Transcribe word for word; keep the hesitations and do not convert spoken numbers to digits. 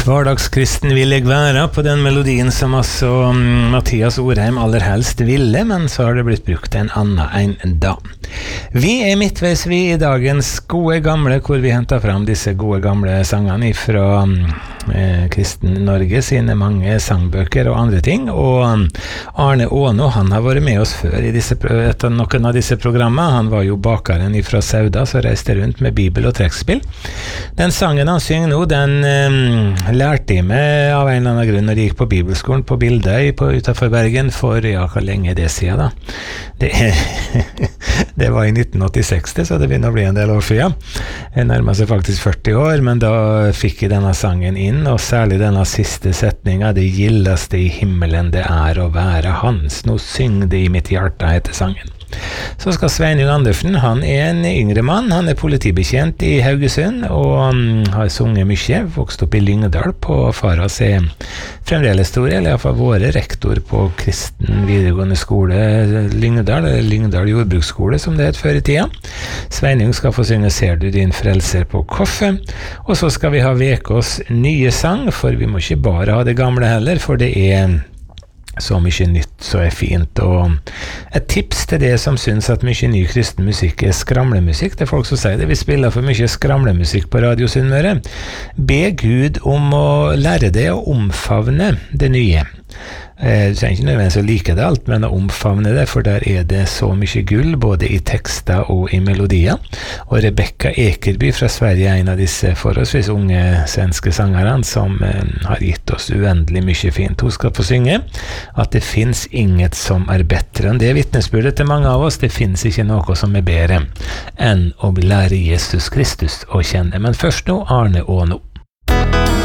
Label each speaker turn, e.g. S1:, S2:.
S1: Hverdagskristen vil jeg være på den melodien som altså um, Mathias Orheim aller helst ville, men så har det blitt brukt en annen en da. Vi er midtveis vi i dagens gode gamle, hvor vi hentet fram disse gode gamle sangene fra um, eh, Kristen Norge sine mange sangbøker og andre ting, og um, Arne Åno, han har vært med oss før i disse, etter noen av disse programmene. Han var jo bakeren fra Sauda, så reiste rundt med bibel og trekkspill. Den sangen han synger nå, den um, lærte jeg meg av en eller annen grunn når jeg gikk på bibelskolen på Bildøy på, utenfor Bergen for, ja, hvor lenge det siden da? Det, det var i nitten åttiseks, så det begynner å bli en del år siden. Jeg nærmer seg faktisk førti år, men da fikk jeg denne sangen inn, og særlig denne siste setningen, det gildeste i himmelen det er å være hans. Nå syng det i mitt hjerte, heter sangen. Så skal Sveinung Andersen, han er en yngre mann, han er politibetjent i Haugesund, og um, har sunget mye, vokst opp i Lyngdal på Faras er fremdeles store, eller i hvert fall våre rektor på Kristen videregående skole Lyngdal, eller Lyngdal jordbruksskole som det het før i tida. Sveinung skal få synge Ser du din frelser på koffe, og så skal vi ha vekås nye sang, for vi må ikke bare ha det gamle heller, for det er så mye nytt, så er fint, og et tips til det som synes at mye ny kristen musikk er skramlemusikk, det er folk som sier det, vi spiller for mye skramlemusikk på Radio Sunnmøre. Be Gud om å lære det å omfavne det nye. Du trenger ikke nødvendigvis å like det alt, men å omfavne det, for der er det så mye gull, både i tekster og i melodier. Og Rebecca Ekerby fra Sverige er en av disse forholdsvis unge svenske sangerne som eh, har gitt oss uendelig mye fint. Hun skal få synge at det finnes inget som er bedre enn det vitnesbyrdet til mange av oss. Det finnes ikke noe som er bedre enn å lære Jesus Kristus å kjenne. Men først nå, Arne Åno.